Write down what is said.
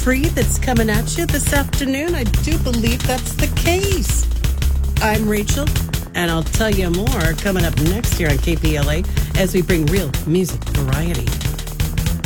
free that's coming at you this afternoon? I do believe that's the case. I'm Rachel, and I'll tell you more coming up next year on KPLA as we bring real music variety.